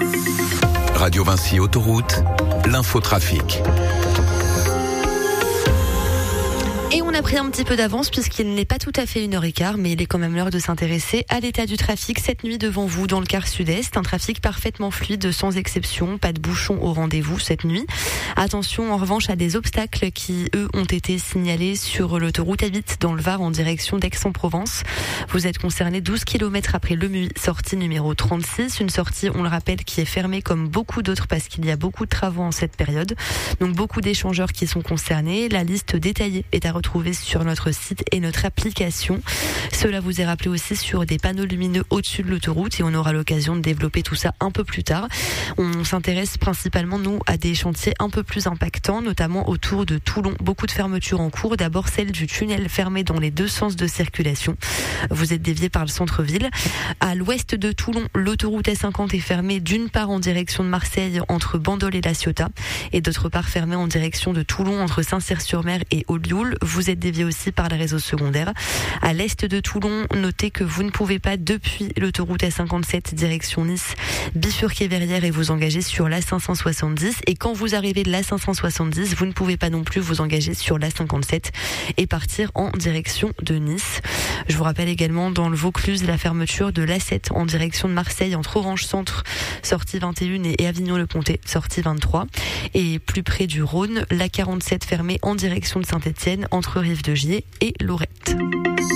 Radio Vinci Autoroute, l'infotrafic. Et on a pris un petit peu d'avance puisqu'il n'est pas tout à fait 1h15, mais il est quand même l'heure de s'intéresser à l'état du trafic cette nuit devant vous dans le quart sud-est. Un trafic parfaitement fluide sans exception, pas de bouchons au rendez-vous cette nuit. Attention en revanche à des obstacles qui, eux, ont été signalés sur l'autoroute A8 dans le Var en direction d'Aix-en-Provence. Vous êtes concerné 12 km après Lemuy, sortie numéro 36. Une sortie, on le rappelle, qui est fermée comme beaucoup d'autres parce qu'il y a beaucoup de travaux en cette période. Donc beaucoup d'échangeurs qui sont concernés. La liste détaillée est à retrouver sur notre site et notre application. Cela vous est rappelé aussi sur des panneaux lumineux au-dessus de l'autoroute et on aura l'occasion de développer tout ça un peu plus tard. On s'intéresse principalement, nous, à des chantiers un peu plus impactants, notamment autour de Toulon. Beaucoup de fermetures en cours. D'abord celle du tunnel fermé dans les deux sens de circulation. Vous êtes dévié par le centre-ville. À l'ouest de Toulon, l'autoroute A50 est fermée d'une part en direction de Marseille entre Bandol et La Ciotat et d'autre part fermée en direction de Toulon entre Saint-Cyr-sur-Mer et Ollioules. Vous êtes dévié aussi par les réseaux secondaires. À l'est de Toulon, notez que vous ne pouvez pas, depuis l'autoroute A57 direction Nice, bifurquer Verrières et vous engager sur l'A570. Et quand vous arrivez de l'A570, vous ne pouvez pas non plus vous engager sur l'A57 et partir en direction de Nice. Je vous rappelle également dans le Vaucluse la fermeture de l'A7 en direction de Marseille entre Orange Centre, sortie 21 et Avignon-le-Pontet, sortie 23. Et plus près du Rhône, l'A47 fermée en direction de Saint-Étienne entre Rive-de-Gier et Lorette.